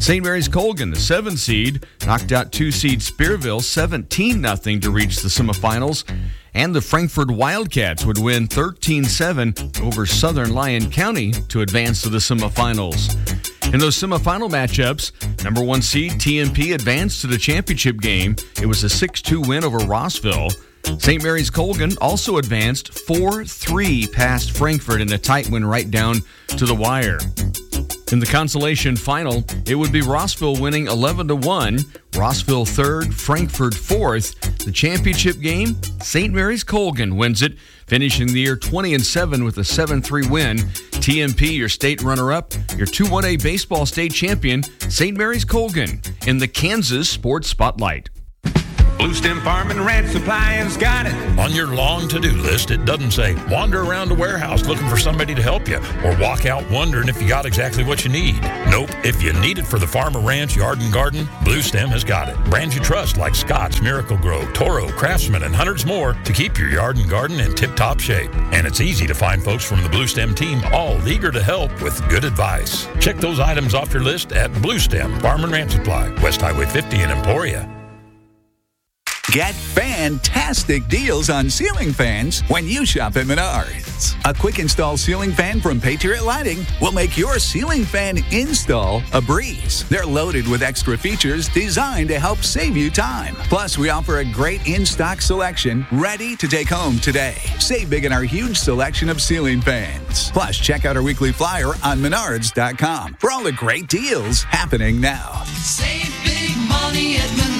St. Mary's Colgan, the 7 seed, knocked out 2 seed Spearville 17-0 to reach the semifinals. And the Frankfort Wildcats would win 13-7 over Southern Lyon County to advance to the semifinals. In those semifinal matchups, number 1 seed TMP advanced to the championship game. It was a 6-2 win over Rossville. St. Mary's Colgan also advanced 4-3 past Frankfort in a tight win right down to the wire. In the consolation final, it would be Rossville winning 11-1, Rossville 3rd, Frankfort 4th. The championship game, St. Mary's Colgan wins it, finishing the year 20-7 with a 7-3 win. TMP, your state runner-up, your 2-1A baseball state champion, St. Mary's Colgan, in the Kansas Sports Spotlight. Blue Stem Farm and Ranch Supplying's got it. On your long to-do list, it doesn't say wander around a warehouse looking for somebody to help you or walk out wondering if you got exactly what you need. Nope. If you need it for the farm or ranch, yard and garden, Blue Stem has got it. Brands you trust like Scott's, Miracle Grow, Toro, Craftsman, and hundreds more to keep your yard and garden in tip-top shape. And it's easy to find folks from the Blue Stem team all eager to help with good advice. Check those items off your list at Blue Stem Farm and Ranch Supply, West Highway 50 in Emporia. Get fantastic deals on ceiling fans when you shop at Menards. A quick install ceiling fan from Patriot Lighting will make your ceiling fan install a breeze. They're loaded with extra features designed to help save you time. Plus, we offer a great in-stock selection ready to take home today. Save big in our huge selection of ceiling fans. Plus, check out our weekly flyer on Menards.com for all the great deals happening now. Save big money at Menards.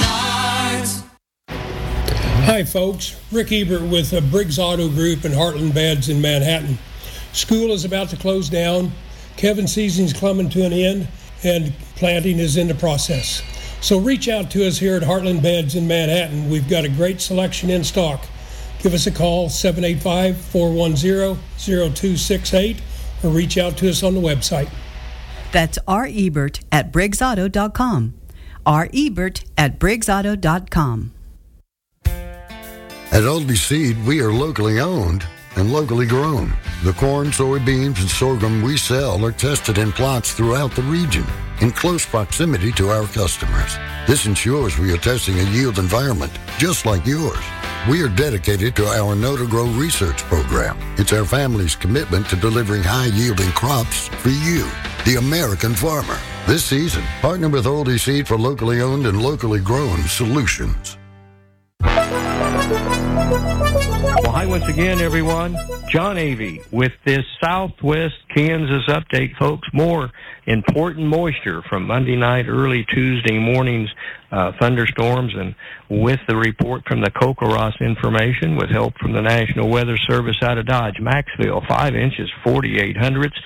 Hi folks, Rick Ebert with Briggs Auto Group and Heartland Beds in Manhattan. School is about to close down, Kevin season's coming to an end, and planting is in the process. So reach out to us here at Heartland Beds in Manhattan. We've got a great selection in stock. Give us a call, 785-410-0268, or reach out to us on the website. That's R. Ebert at BriggsAuto.com. R. Ebert at BriggsAuto.com. At Aldi Seed, we are locally owned and locally grown. The corn, soybeans, and sorghum we sell are tested in plots throughout the region in close proximity to our customers. This ensures we are testing a yield environment just like yours. We are dedicated to our Know to Grow research program. It's our family's commitment to delivering high-yielding crops for you, the American farmer. This season, partner with Aldi Seed for locally owned and locally grown solutions. Well, hi once again, everyone. John Avey with this Southwest Kansas update, folks. More important moisture from Monday night, early Tuesday morning's thunderstorms, and with the report from the Kokoros information with help from the National Weather Service out of Dodge. Maxville, 5 inches, 48 hundredths.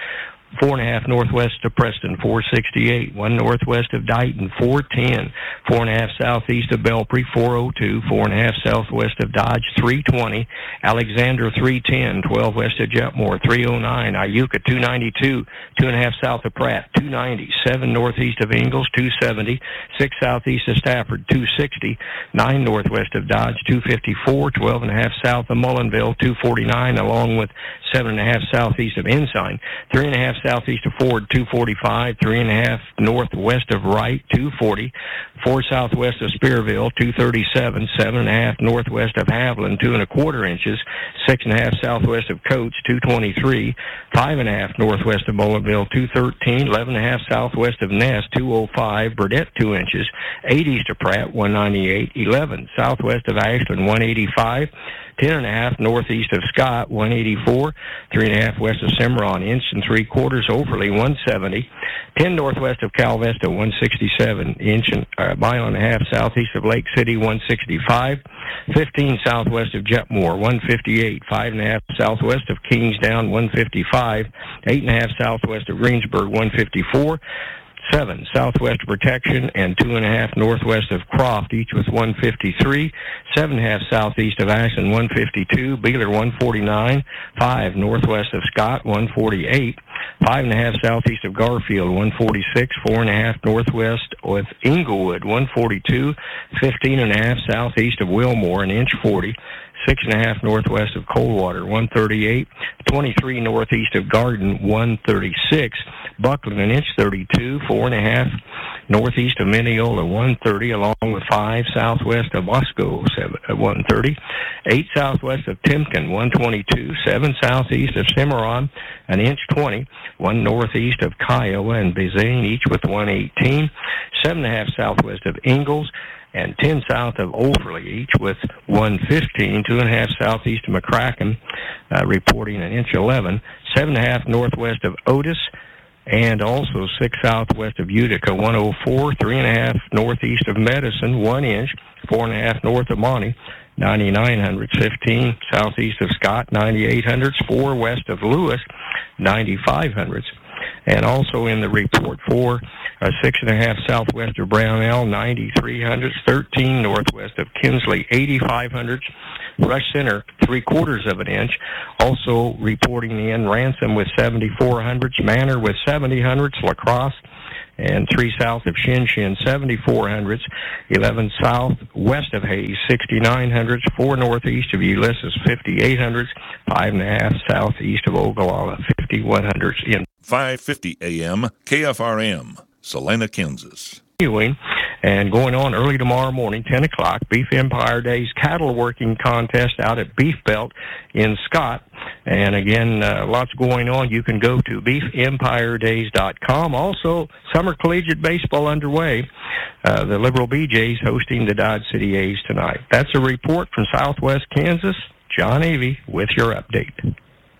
4.5 northwest of Preston, 468. 1 northwest of Dighton, 410. 4.5 southeast of Belpre, 402. 4.5 southwest of Dodge, 320. Alexander, 310. 12 west of Jetmore, 309. Iuka, 292. 2.5 south of Pratt, 290. 7 northeast of Ingalls, 270. 6 southeast of Stafford, 260. 9 northwest of Dodge, 254. 12.5 south of Mullinville, 249, along with 7.5 southeast of Ensign. 3.5 southeast of Ford, 245, 3.5 northwest of Wright, 240, 4 southwest of Spearville, 237, 7.5 northwest of Haviland, 2.25 inches, 6.5 southwest of Coates, 223, 5.5 northwest of Mullinville, 213, 11.5 southwest of Ness, 205, Burdett, 2 inches, 8 east of Pratt, 198, 11 southwest of Ashland, 185, 10.5 northeast of Scott, 184, 3.5 west of Cimarron, 1.75 overly, 170, 10 northwest of Calvesta, 167, mile and a half southeast of Lake City, 165, 15 southwest of Jetmore, 158, 5.5 southwest of Kingsdown, 155, 8.5 southwest of Greensburg, 154, 7 southwest of Protection, and 2.5 northwest of Croft, each with 153, 7.5 southeast of Ashland, 152, Beeler, 149, 5 northwest of Scott, 148, 5.5 southeast of Garfield, 146, 4.5 northwest of Inglewood, 142, 15.5 southeast of Wilmore, 1.40 inch, 6.5 northwest of Coldwater, 138, 23 northeast of Garden, 136, Buckland, 1.32 inch, 4.5 northeast of Mineola, 130, along with 5 southwest of Wasco, 130, 8 southwest of Timken, 122, 7 southeast of Cimarron, an inch 20, 1 northeast of Kiowa and Bazane, each with 118, 7.5 southwest of Ingalls, and 10 south of Overley, each with 115, 2.5 southeast of McCracken, reporting an inch 11, 7.5 northwest of Otis, and also 6 southwest of Utica, 104, 3.5 northeast of Medicine, 1 inch, 4.5 north of Monty, 99 15 southeast of Scott, 98 4 west of Lewis, 95 and also in the report for 6.5 southwest of Brownell, 93 13 northwest of Kinsley, 85 Rush Center, 3/4 of an inch. Also reporting in Ransom with 74 Manor with 70 La Crosse, and 3 south of Shinshin, 74 11 south west of Hayes, 69 4 northeast of Ulysses, 58 5.5 southeast of Ogallala, 51 in 550 AM KFRM, Salina, Kansas. And going on early tomorrow morning, 10 o'clock, Beef Empire Days cattle working contest out at Beef Belt in Scott. And again, lots going on. You can go to beefempiredays.com. Also, summer collegiate baseball underway. The Liberal BJs hosting the Dodge City A's tonight. That's a report from Southwest Kansas. John Avey with your update.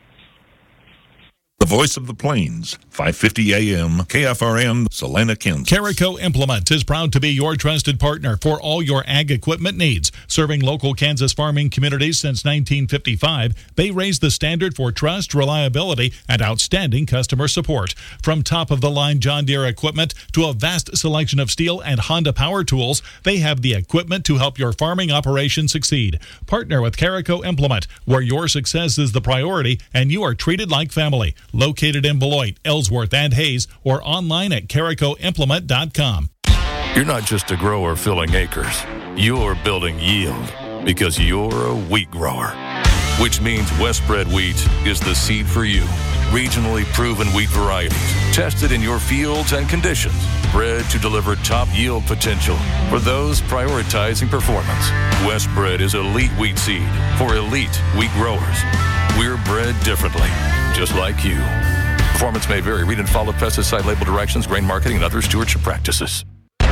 The Voice of the Plains, 550 AM, KFRM, Salina, Kansas. Carico Implement is proud to be your trusted partner for all your ag equipment needs. Serving local Kansas farming communities since 1955, they raise the standard for trust, reliability, and outstanding customer support. From top-of-the-line John Deere equipment to a vast selection of Steel and Honda power tools, they have the equipment to help your farming operation succeed. Partner with Carico Implement, where your success is the priority and you are treated like family. Located in Beloit, Ellsworth, and Hayes, or online at caricoimplement.com. You're not just a grower filling acres. You're building yield because you're a wheat grower, which means Westbred wheat is the seed for you. Regionally proven wheat varieties, tested in your fields and conditions, bred to deliver top yield potential for those prioritizing performance. Westbred is elite wheat seed for elite wheat growers. We're bred differently, just like you. Performance may vary. Read and follow pesticide label directions, grain marketing, and other stewardship practices.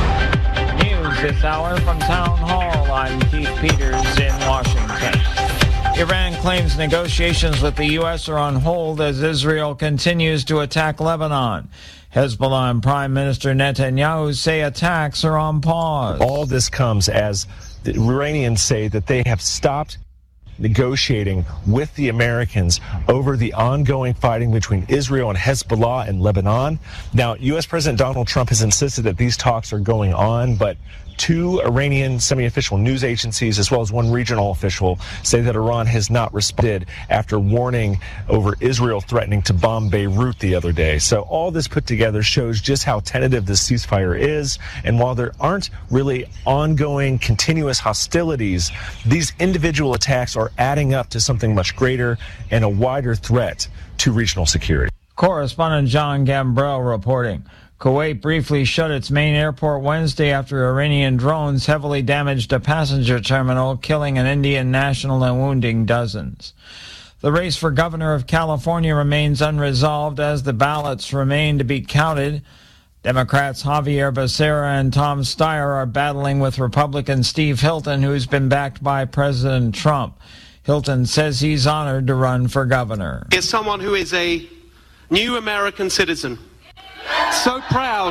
News this hour from Town Hall. I'm Keith Peters in Washington. Iran claims negotiations with the U.S. are on hold as Israel continues to attack Lebanon. Hezbollah and Prime Minister Netanyahu say attacks are on pause. All this comes as the Iranians say that they have stopped negotiating with the Americans over the ongoing fighting between Israel and Hezbollah and Lebanon. Now, U.S. President Donald Trump has insisted that these talks are going on, but 2 Iranian semi-official news agencies, as well as 1 regional official, say that Iran has not responded after warning over Israel threatening to bomb Beirut the other day. So all this put together shows just how tentative this ceasefire is. And while there aren't really ongoing, continuous hostilities, these individual attacks are adding up to something much greater and a wider threat to regional security. Correspondent John Gambrell reporting. Kuwait briefly shut its main airport Wednesday after Iranian drones heavily damaged a passenger terminal, killing an Indian national and wounding dozens. The race for governor of California remains unresolved as the ballots remain to be counted. Democrats Javier Becerra and Tom Steyer are battling with Republican Steve Hilton, who's been backed by President Trump. Hilton says he's honored to run for governor. As someone who is a new American citizen, so proud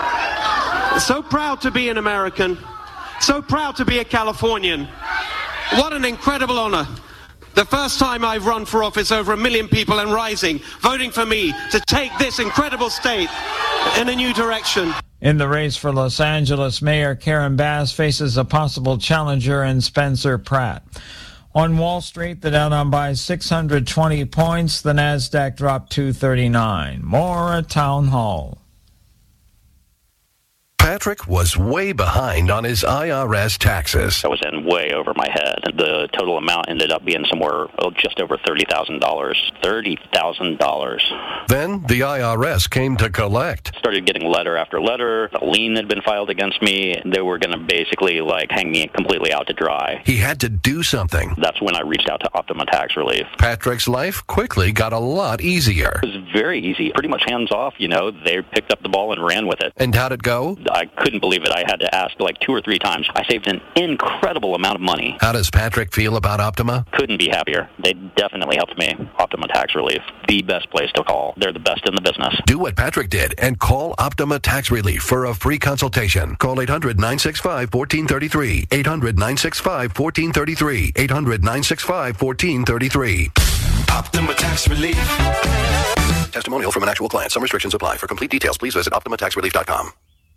to be an American, so proud to be a Californian. What an incredible honor. The first time I've run for office, over 1 million people and rising, voting for me to take this incredible state in a new direction. In the race for Los Angeles, Mayor Karen Bass faces a possible challenger in Spencer Pratt. On Wall Street, the Dow down by 620 points. The Nasdaq dropped 239. More at Town Hall. Patrick was way behind on his IRS taxes. I was in way over my head. The total amount ended up being somewhere just over $30,000. $30,000. Then the IRS came to collect. Started getting letter after letter. A lien had been filed against me. They were going to basically hang me completely out to dry. He had to do something. That's when I reached out to Optima Tax Relief. Patrick's life quickly got a lot easier. It was very easy. Pretty much hands off, They picked up the ball and ran with it. And how'd it go? I couldn't believe it. I had to ask 2 or 3 times. I saved an incredible amount of money. How does Patrick feel about Optima? Couldn't be happier. They definitely helped me. Optima Tax Relief, the best place to call. They're the best in the business. Do what Patrick did and call Optima Tax Relief for a free consultation. Call 800-965-1433. 800-965-1433. 800-965-1433. Optima Tax Relief. Testimonial from an actual client. Some restrictions apply. For complete details, please visit OptimaTaxRelief.com.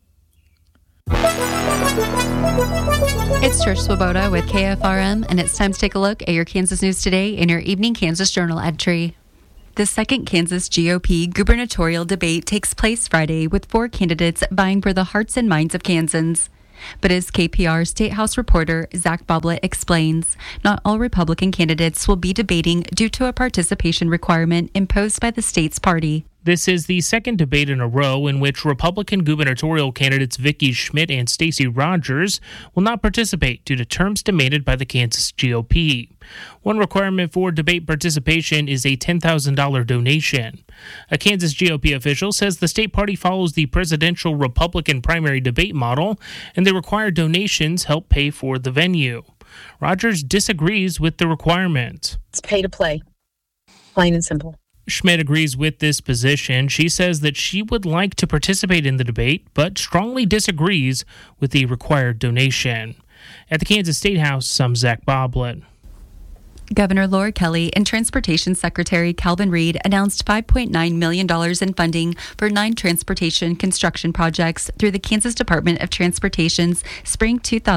It's Trish Swoboda with KFRM, and it's time to take a look at your Kansas news today in your Evening Kansas Journal entry. The second Kansas GOP gubernatorial debate takes place Friday with 4 candidates vying for the hearts and minds of Kansans. But as KPR State House reporter Zach Boblet explains, not all Republican candidates will be debating due to a participation requirement imposed by the state's party. This is the second debate in a row in which Republican gubernatorial candidates Vicki Schmidt and Stacey Rogers will not participate due to terms demanded by the Kansas GOP. One requirement for debate participation is a $10,000 donation. A Kansas GOP official says the state party follows the presidential Republican primary debate model, and the required donations help pay for the venue. Rogers disagrees with the requirement. It's pay to play, plain and simple. Schmidt agrees with this position. She says that she would like to participate in the debate, but strongly disagrees with the required donation. At the Kansas State House, I'm Zach Boblet. Governor Laura Kelly and Transportation Secretary Calvin Reed announced $5.9 million in funding for 9 transportation construction projects through the Kansas Department of Transportation's Spring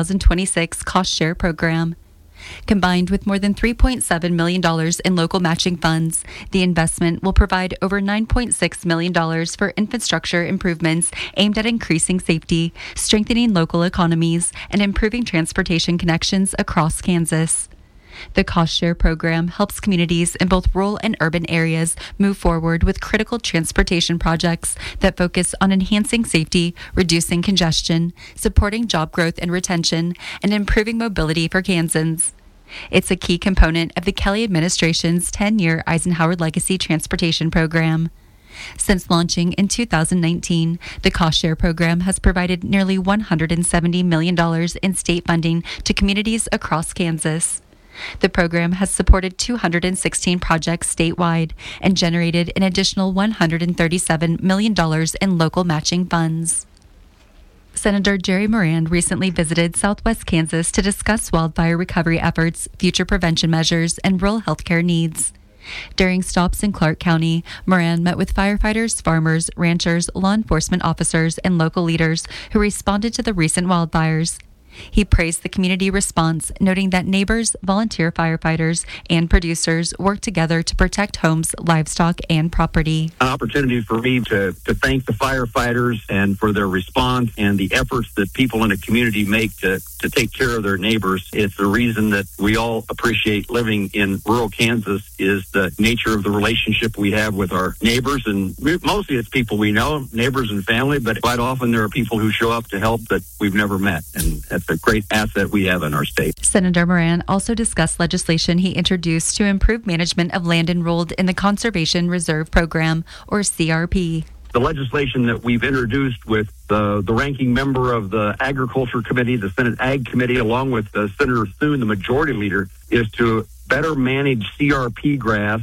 2026 Cost Share Program. Combined with more than $3.7 million in local matching funds, the investment will provide over $9.6 million for infrastructure improvements aimed at increasing safety, strengthening local economies, and improving transportation connections across Kansas. The Cost Share program helps communities in both rural and urban areas move forward with critical transportation projects that focus on enhancing safety, reducing congestion, supporting job growth and retention, and improving mobility for Kansans. It's a key component of the Kelly administration's 10-year Eisenhower Legacy Transportation Program. Since launching in 2019, the Cost Share program has provided nearly $170 million in state funding to communities across Kansas. The program has supported 216 projects statewide and generated an additional $137 million in local matching funds. Senator Jerry Moran recently visited Southwest Kansas to discuss wildfire recovery efforts, future prevention measures, and rural health care needs. During stops in Clark County, Moran met with firefighters, farmers, ranchers, law enforcement officers, and local leaders who responded to the recent wildfires. He praised the community response, noting that neighbors, volunteer firefighters, and producers work together to protect homes, livestock, and property. An opportunity for me to thank the firefighters and for their response and the efforts that people in the community make to take care of their neighbors. It's the reason that we all appreciate living in rural Kansas is the nature of the relationship we have with our neighbors. And mostly it's people we know, neighbors and family, but quite often there are people who show up to help that we've never met. And that's a great asset we have in our state. Senator Moran also discussed legislation he introduced to improve management of land enrolled in the Conservation Reserve Program, or CRP. The legislation that we've introduced with the ranking member of the Agriculture Committee, the Senate Ag Committee, along with Senator Thune, the Majority Leader, is to better manage CRP grass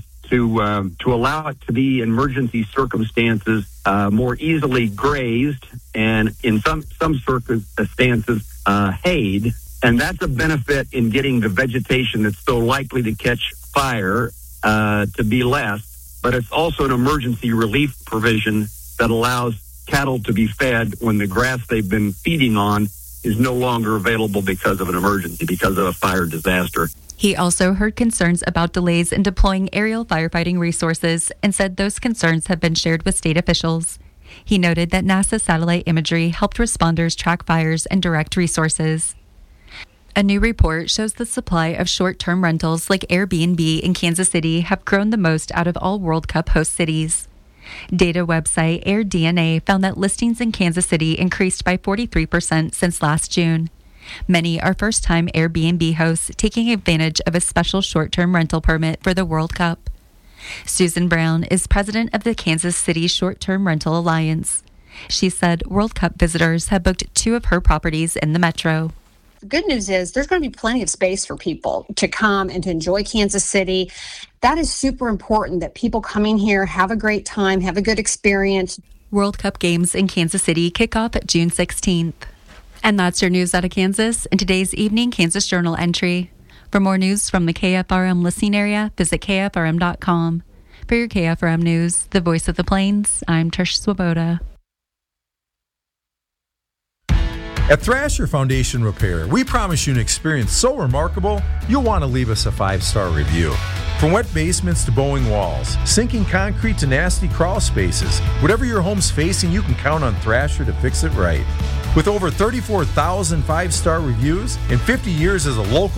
to allow it to be in emergency circumstances more easily grazed and in some circumstances hayed. And that's a benefit in getting the vegetation that's so likely to catch fire to be less. But it's also an emergency relief provision that allows cattle to be fed when the grass they've been feeding on is no longer available because of an emergency, because of a fire disaster. He also heard concerns about delays in deploying aerial firefighting resources and said those concerns have been shared with state officials. He noted that NASA satellite imagery helped responders track fires and direct resources. A new report shows the supply of short-term rentals like Airbnb in Kansas City have grown the most out of all World Cup host cities. Data website AirDNA found that listings in Kansas City increased by 43% since last June. Many are first-time Airbnb hosts taking advantage of a special short-term rental permit for the World Cup. Susan Brown is president of the Kansas City Short-Term Rental Alliance. She said World Cup visitors have booked 2 of her properties in the metro. The good news is there's going to be plenty of space for people to come and to enjoy Kansas City. That is super important that people coming here have a great time, have a good experience. World Cup games in Kansas City kick off at June 16th. And that's your news out of Kansas in today's Evening Kansas Journal entry. For more news from the KFRM listening area, visit KFRM.com. For your KFRM news, the voice of the Plains, I'm Trish Swoboda. At Thrasher Foundation Repair, we promise you an experience so remarkable, you'll want to leave us a 5-star review. From wet basements to bowing walls, sinking concrete to nasty crawl spaces, whatever your home's facing, you can count on Thrasher to fix it right. With over 34,000 5-star reviews and 50 years as a local